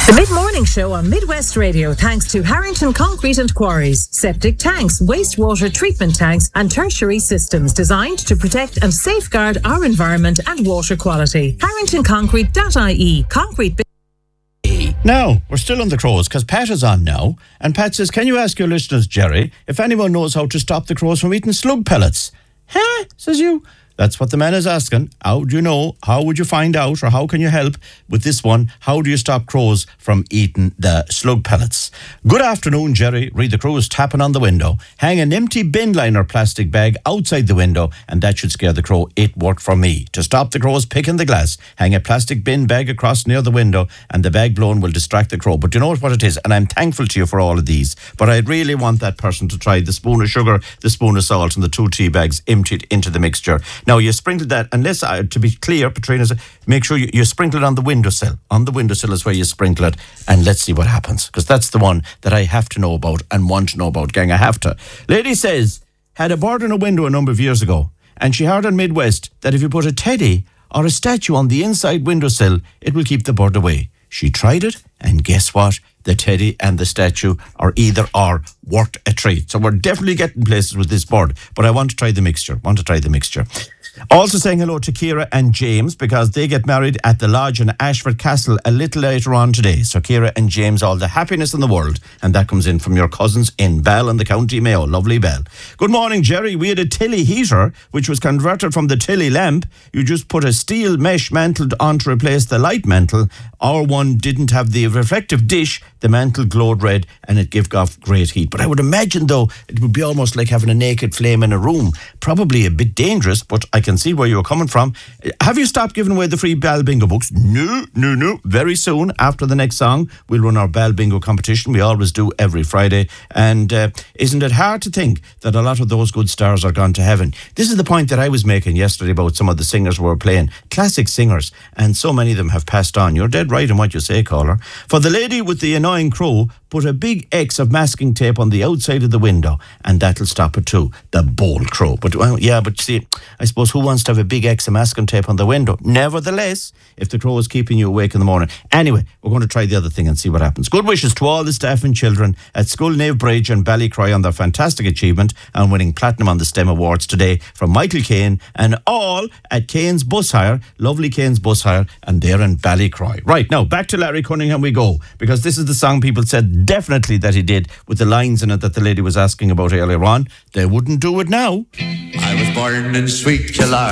The Mid-Morning Show on Midwest Radio, thanks to Harrington Concrete and Quarries, septic tanks, wastewater treatment tanks and tertiary systems designed to protect and safeguard our environment and water quality. HarringtonConcrete.ie. Concrete. Now, we're still on the crows because Pat is on now. And Pat says, can you ask your listeners, Jerry, if anyone knows how to stop the crows from eating slug pellets? Huh? Says you. That's what the man is asking. How do you know? How would you find out? Or how can you help with this one? How do you stop crows from eating the slug pellets? Good afternoon, Jerry. Read the crows tapping on the window. Hang an empty bin liner plastic bag outside the window, and that should scare the crow. It worked for me. To stop the crows picking the glass, hang a plastic bin bag across near the window, and the bag blown will distract the crow. But you know what it is? And I'm thankful to you for all of these. But I really want that person to try the spoon of sugar, the spoon of salt, and the 2 tea bags emptied into the mixture. Now, you sprinkle that, unless, to be clear, Patrina, make sure you sprinkle it on the windowsill. On the windowsill is where you sprinkle it, and let's see what happens, because that's the one that I have to know about and want to know about, gang. I have to. Lady says, had a bird in a window a number of years ago, and she heard on Midwest that if you put a teddy or a statue on the inside windowsill, it will keep the bird away. She tried it, and guess what? The teddy and the statue are either or worked a treat. So we're definitely getting places with this bird, but I want to try the mixture. Also saying hello to Ciara and James, because they get married at the lodge in Ashford Castle a little later on today. So Ciara and James, all the happiness in the world. And that comes in from your cousins in Bell and the County Mayo. Lovely Bell. Good morning, Jerry. We had a Tilly heater, which was converted from the Tilly lamp. You just put a steel mesh mantle on to replace the light mantle. Our one didn't have the reflective dish. The mantle glowed red and it gave off great heat. But I would imagine, though, it would be almost like having a naked flame in a room. Probably a bit dangerous, but I can see where you're coming from. Have you stopped giving away the free Bal Bingo books? No. Very soon, after the next song, we'll run our Bal Bingo competition. We always do every Friday. And isn't it hard to think that a lot of those good stars are gone to heaven? This is the point that I was making yesterday about some of the singers we were playing. Classic singers. And so many of them have passed on. You're dead right in what you say, caller. For the lady with the annoying crow, put a big X of masking tape on the outside of the window, and that'll stop it too. The bold crow. But see, I suppose who wants to have a big X of masking tape on the window? Nevertheless, if the crow is keeping you awake in the morning. Anyway, we're going to try the other thing and see what happens. Good wishes to all the staff and children at School Nave Bridge and Ballycroy on their fantastic achievement and winning Platinum on the STEM Awards today from Michael Kane and all at Kane's Bus Hire, lovely Kane's Bus Hire, and they're in Ballycroy. Right, now back to Larry Cunningham we go, because this is the song people said definitely that he did, with the lines in it that the lady was asking about earlier on. They wouldn't do it now. I was born in sweet Kildare.